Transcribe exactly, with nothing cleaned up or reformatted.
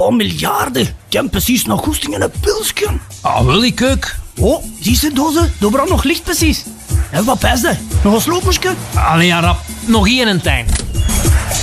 paar miljarden. Ik heb precies nog goesting in een pilsje. Ah, wil ik ook. Oh, zie je dozen? Daar brandt nog licht precies. En wat pijs je? Nog een sloopmoesje? Allee, ja, rap. Nog één en tijn.